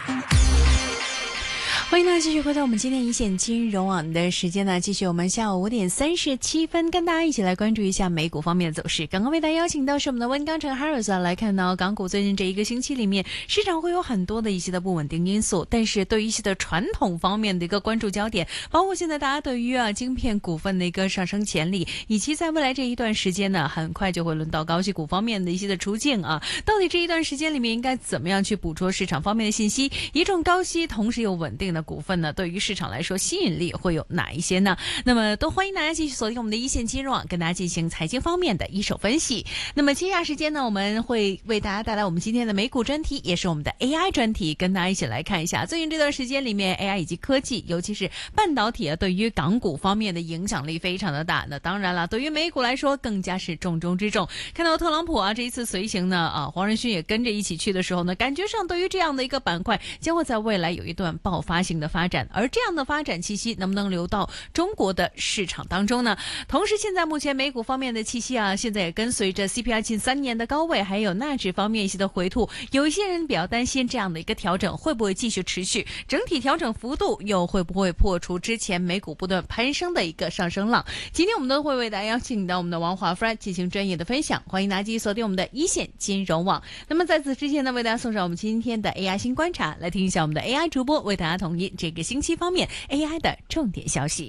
欢迎大家继续回到我们今天一线金融网的时间呢，继续我们下午5点37分，跟大家一起来关注一下美股方面的走势。刚刚为大家邀请到是我们的温钢城 Harris 来看到港股最近这一个星期里面，市场会有很多的一些的不稳定因素，但是对于一些的传统方面的一个关注焦点，包括现在大家对于晶片股份的一个上升潜力，以及在未来这一段时间呢，很快就会轮到高息股方面的一些的出境啊，到底这一段时间里面应该怎么样去捕捉市场方面的信息？一种高息同时又稳定的股份呢，对于市场来说吸引力会有哪一些呢？那么都欢迎大家继续锁定我们的一线金融网，跟大家进行财经方面的一手分析。那么接下来时间呢，我们会为大家带来我们今天的美股专题，也是我们的 AI 专题，跟大家一起来看一下最近这段时间里面 AI 以及科技，尤其是半导体对于港股方面的影响力非常的大。那当然了，对于美股来说更加是重中之重。看到特朗普这一次随行呢黄仁勋也跟着一起去的时候呢，感觉上对于这样的一个板块将会在未来有一段爆发性的发展。而这样的发展气息能不能流到中国的市场当中呢？同时现在目前美股方面的气息现在也跟随着 CPI 近3年的高位，还有纳指方面一些的回吐，有一些人比较担心这样的一个调整会不会继续持续，整体调整幅度又会不会破除之前美股不断攀升的一个上升浪。今天我们都会为大家邀请到我们的王华 Fred 进行专业的分享，欢迎大家继续锁定我们的一线金融网。那么在此之前呢，为大家送上我们今天的 AI 新观察，来听一下我们的 AI 主播为大家统一这个星期方面 AI 的重点消息。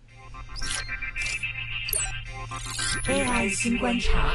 AI 新观察，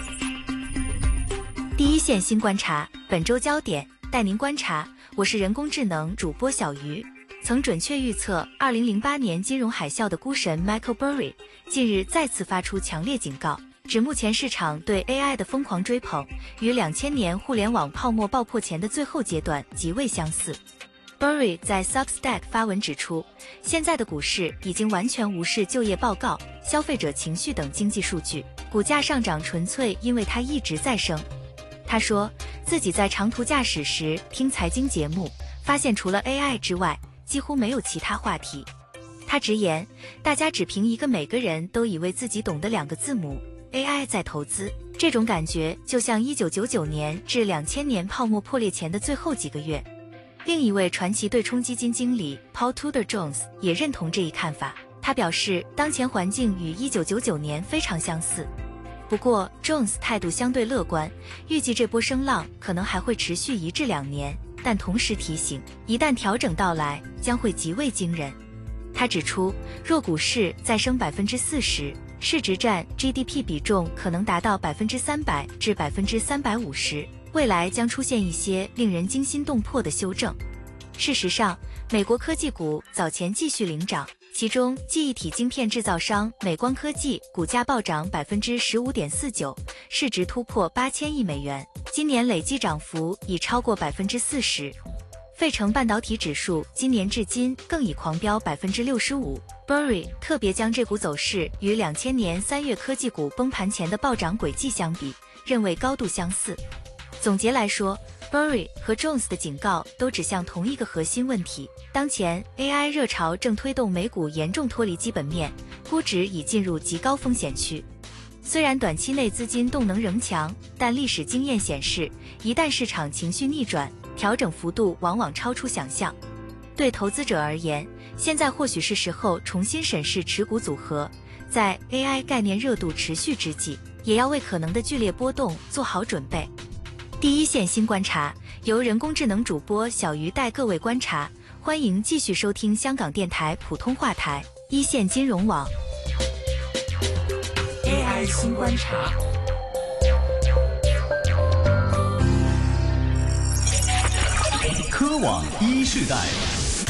第一线新观察，本周焦点带您观察。我是人工智能主播小鱼。曾准确预测2008年金融海啸的股神 Michael Burry 近日再次发出强烈警告，指目前市场对 AI 的疯狂追捧与2000年互联网泡沫爆破前的最后阶段极为相似。Burry 在 Substack 发文指出，现在的股市已经完全无视就业报告、消费者情绪等经济数据，股价上涨纯粹因为它一直在升。他说自己在长途驾驶时听财经节目，发现除了 AI 之外，几乎没有其他话题。他直言，大家只凭一个每个人都以为自己懂的2个字母 AI 在投资，这种感觉就像1999年至2000年泡沫破裂前的最后几个月。另一位传奇对冲基金经理 Paul Tudor Jones 也认同这一看法，他表示当前环境与1999年非常相似。不过 Jones 态度相对乐观，预计这波升浪可能还会持续1至2年，但同时提醒，一旦调整到来，将会极为惊人。他指出，若股市再升40%，市值占 GDP 比重可能达到300%至350%，未来将出现一些令人惊心动魄的修正。事实上，美国科技股早前继续领涨，其中记忆体晶片制造商美光科技股价暴涨 15.49%， 市值突破8000亿美元，今年累计涨幅已超过 40%。费城半导体指数今年至今更已狂飙 65%。 Burry 特别将这股走势与2000年3月科技股崩盘前的暴涨轨迹相比，认为高度相似。总结来说， Burry 和 Jones 的警告都指向同一个核心问题，当前 AI 热潮正推动美股严重脱离基本面，估值已进入极高风险区。虽然短期内资金动能仍强，但历史经验显示，一旦市场情绪逆转，调整幅度往往超出想象。对投资者而言，现在或许是时候重新审视持股组合，在 AI 概念热度持续之际，也要为可能的剧烈波动做好准备。第一线新观察由人工智能主播小鱼带各位观察，欢迎继续收听香港电台普通话台一线金融网 AI 新观察。 科网一世代。